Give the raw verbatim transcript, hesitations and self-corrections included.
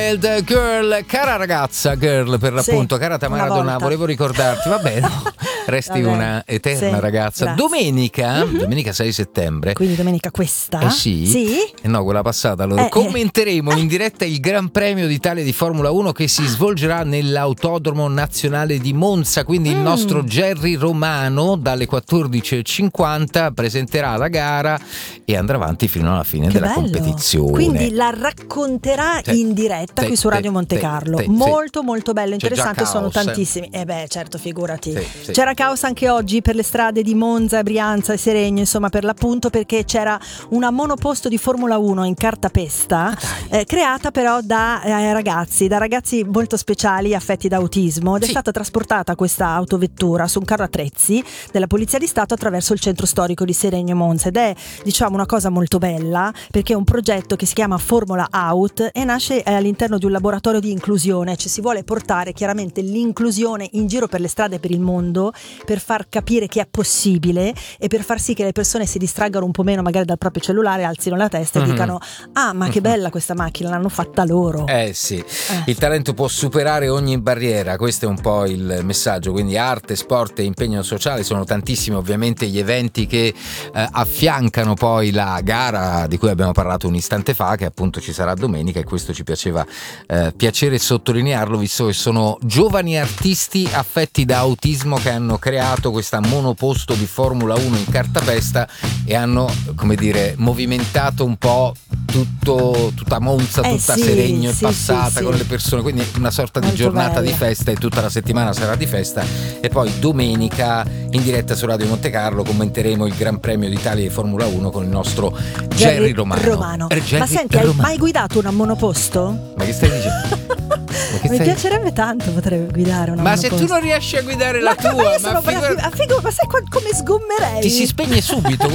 Girl, cara ragazza, girl per l'appunto, sì, cara Tamara Donà, volevo ricordarti, vabbè, no, resti vabbè. una eterna sì, ragazza. Grazie. Domenica, mm-hmm. domenica sei settembre. Quindi domenica questa? Eh sì. Sì? Eh no, quella passata. Allora, eh, commenteremo eh. in diretta il Gran Premio d'Italia di Formula uno che si svolgerà nell'Autodromo Nazionale di Monza. Quindi mm. il nostro Jerry Romano dalle quattordici e cinquanta presenterà la gara e andrà avanti fino alla fine che della bello. competizione. Quindi la racconterà sì. in diretta sì. qui su Radio Monte Carlo. Sì. Molto molto bello, interessante, sono tantissimi. Eh beh, certo, figurati. Sì, sì. C'era caos anche oggi per le strade di Monza, Brianza e Seregno, insomma, per l'appunto, perché c'era una monoposto di Formula uno in cartapesta eh, creata però da eh, ragazzi, da ragazzi molto speciali affetti da autismo ed sì. è stata trasportata questa autovettura su un carro attrezzi della Polizia di Stato attraverso il centro storico di Seregno Monza ed è, diciamo, una cosa molto bella perché è un progetto che si chiama Formula Out e nasce all'interno di un laboratorio di inclusione, cioè si vuole portare chiaramente l'inclusione in giro per le strade e per il mondo per far capire che è possibile e per far sì che le persone si distraggano un po' meno magari dal proprio cellulare, alzino la testa e mm-hmm. dicano ah ma che bella questa macchina, l'hanno fatta loro. Eh sì, eh. il talento può superare ogni barriera, questo è un po' il messaggio, quindi arte, sport e impegno sociale, sono tantissimi ovviamente gli eventi che eh, affiancano poi la gara di cui abbiamo parlato un istante fa, che appunto ci sarà domenica, e questo ci piaceva eh, piacere sottolinearlo, visto che sono giovani artisti affetti da autismo che hanno creato questa monoposto di Formula uno in cartapesta e hanno, come dire, movimentato un po' tutto, tutta Monza, eh tutta sì, Seregno è sì, passata sì, con sì. le persone, quindi una sorta molto di giornata bella. di festa e tutta la settimana sarà di festa e poi domenica in diretta su Radio Monte Carlo commenteremo il Gran Premio d'Italia di Formula uno con il nostro Jerry, Jerry Romano, Romano. Jerry Ma senti, Romano. hai mai guidato una monoposto? Ma che stai dicendo? Mi stai... piacerebbe tanto poter guidare una ma monoposto. se tu non riesci a guidare la ma tua ma, io ma, sono figura... bravi, ma, figo, ma sai come sgommerei? Ti si spegne subito.